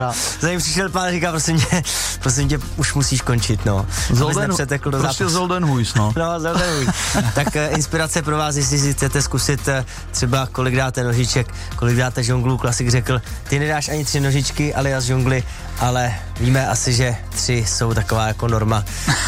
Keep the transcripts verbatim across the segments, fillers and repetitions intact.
Za ním přišel pán a říká, prosím tě, prosím tě, už musíš končit, no. Zolden, prostě Zoldenhuis, no. No, Zoldenhuis. Tak uh, inspirace pro vás, jestli si chcete zkusit uh, třeba kolik dáte nožiček, kolik dáte žonglů, klasik řekl, ty nedáš ani tři nožičky, alias žongly, ale víme asi, že tři jsou taková jako norma,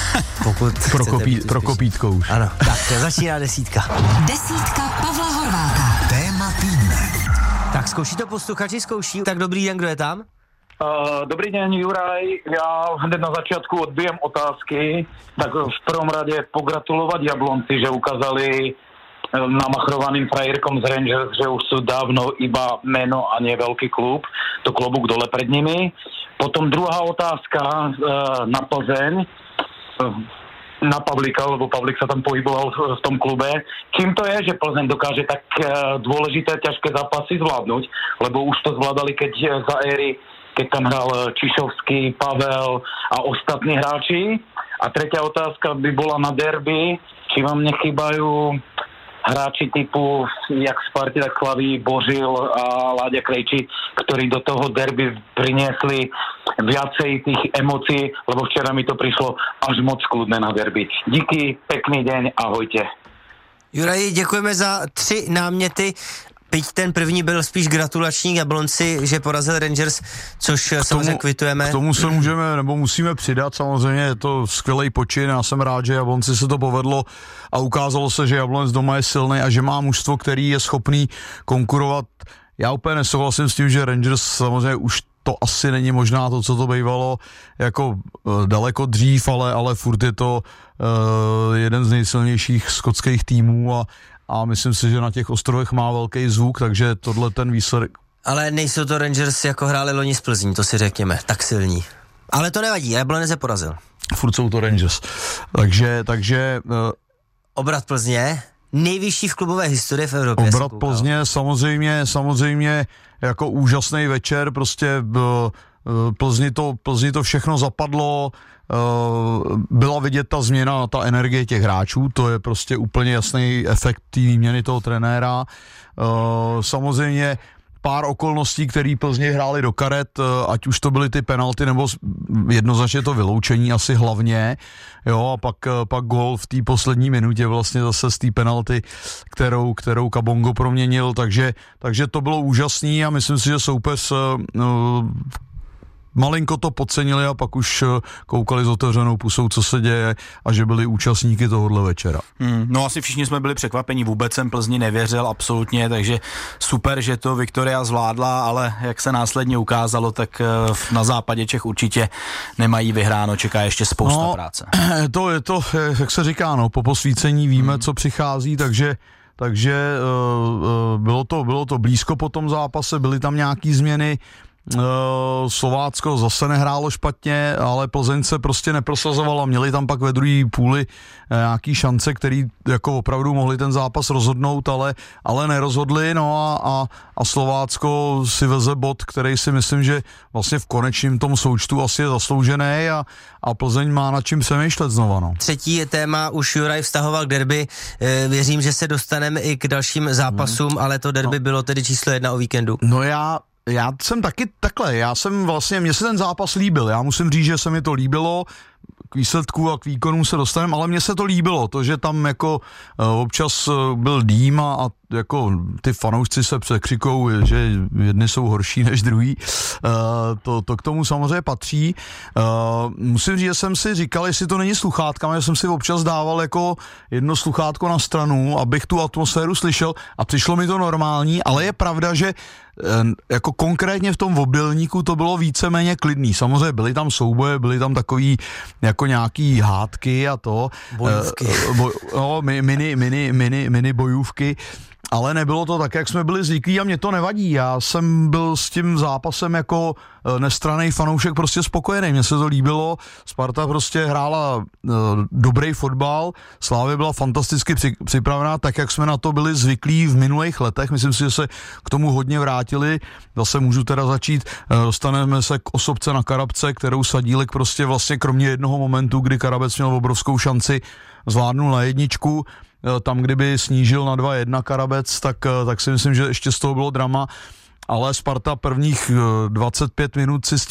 pokud pro, kopí, pro kopítko už. Ano, tak začíná desítka. Desítka Pavla Horváta. Téma týdne. Tak zkouší to posluchači, zkouší. Tak dobrý den, kdo je tam? Uh, dobrý den, Juraj. Já hned na začátku odbijem otázky. Tak v prvom rade pogratulovat Jablonci, že ukázali namachrovaným frajerkom z Rangers, že už sú dávno iba meno a nie veľký klub. To klobúk dole pred nimi. Potom druhá otázka uh, na Plzeň. Uh, na Pavlíka, lebo Pavlík sa tam pohyboval v tom klube. Čím to je, že Plzeň dokáže tak uh, dôležité, ťažké zápasy zvládnuť? Lebo už to zvládali, keď za éry, keď tam hral Čišovský, Pavel a ostatní hráči. A tretia otázka by bola na derby. Či vám nechýbajú hráči typu, jak Sparty, tak Slaví, Božil a Láďa Krejči, ktorí do toho derby priniesli viacej tých emócií, lebo včera mi to prišlo až moc kľudné na derby. Díky, pekný deň, ahojte. Juraj, děkujeme za tři náměty. Byť ten první byl spíš gratulační Jablonci, že porazil Rangers, což tomu, samozřejmě kvitujeme. K tomu se můžeme, nebo musíme přidat, samozřejmě je to skvělý počin, já jsem rád, že Jablonci se to povedlo a ukázalo se, že Jablonec doma je silný a že má mužstvo, který je schopný konkurovat. Já úplně nesouhlasím s tím, že Rangers samozřejmě už to asi není možná to, co to bývalo jako uh, daleko dřív, ale, ale furt je to uh, jeden z nejsilnějších skotských týmů a a myslím si, že na těch ostrovech má velký zvuk, takže tohle ten výsledek. Ale nejsou to Rangers, jako hráli loni z Plzní, to si řekněme, tak silní. Ale to nevadí, Jablonec je porazil. Furt jsou to Rangers. Takže, takže... Uh, obrat Plzně, nejvyšší v klubové historii v Evropě. Obrat Plzně, samozřejmě, samozřejmě jako úžasný večer, prostě uh, Plzni to, Plzni to všechno zapadlo, Uh, byla vidět ta změna, ta energie těch hráčů, to je prostě úplně jasný efekt té výměny toho trenéra. Uh, samozřejmě pár okolností, které Plzni hráli do karet, uh, ať už to byly ty penalty, nebo jednoznačně to vyloučení asi hlavně, jo, a pak, uh, pak gól v té poslední minutě vlastně zase z té penalty, kterou, kterou Kabongo proměnil, takže, takže to bylo úžasný a myslím si, že soupeř uh, uh, malinko to podcenili a pak už koukali s otevřenou pusou, co se děje a že byli účastníky tohohle večera. Hmm, no asi všichni jsme byli překvapení, vůbec jsem Plzni nevěřil absolutně, takže super, že to Viktoria zvládla, ale jak se následně ukázalo, tak na západě Čech určitě nemají vyhráno, čeká ještě spousta no, práce. To je to, jak se říká, no, po posvícení víme, hmm. co přichází, takže takže uh, bylo to, bylo to blízko po tom zápase, byly tam nějaký změny. Uh, Slovácko zase nehrálo špatně, ale Plzeň se prostě neprosazovala. Měli tam pak ve druhé půli uh, nějaký šance, který jako opravdu mohli ten zápas rozhodnout, ale, ale nerozhodli, no a, a, a Slovácko si veze bod, který si myslím, že vlastně v konečném tom součtu asi je zasloužený a, a Plzeň má nad čím přemýšlet znova, no. Třetí téma už Juraj vztahoval k derby, e, věřím, že se dostaneme i k dalším zápasům, hmm. ale to derby no. bylo tedy číslo jedna o víkendu. No já Já jsem taky takhle, já jsem vlastně, mně se ten zápas líbil, já musím říct, že se mi to líbilo, k výsledku a k výkonům se dostaneme, ale mně se to líbilo, to, že tam jako občas byl dým a, a jako ty fanoušci se překřikou, že jedni jsou horší než druhý, uh, to, to k tomu samozřejmě patří. Uh, musím říct, že jsem si říkal, jestli to není sluchátkami, že jsem si občas dával jako jedno sluchátko na stranu, abych tu atmosféru slyšel a přišlo mi to normální, ale je pravda, že jako konkrétně v tom Obilníku to bylo víceméně klidný. Samozřejmě byly tam souboje, byly tam takový jako nějaký hádky a to. Bojůvky. Bo, no, mini, mini, mini, mini bojůvky. Ale nebylo to tak, jak jsme byli zvyklí a mě to nevadí. Já jsem byl s tím zápasem jako nestranný fanoušek prostě spokojený. Mně se to líbilo. Sparta prostě hrála uh, dobrý fotbal. Slavia byla fantasticky při, připravená, tak jak jsme na to byli zvyklí v minulých letech. Myslím si, že se k tomu hodně vrátili. Zase můžu teda začít. Uh, dostaneme se k osobce na Karabce, kterou Sadílek prostě vlastně kromě jednoho momentu, kdy Karabec měl obrovskou šanci, zvládnul na jedničku. Tam, kdyby snížil na dva jedna Karabec, tak, tak si myslím, že ještě z toho bylo drama. ale Sparta prvních dvacet pět minut si s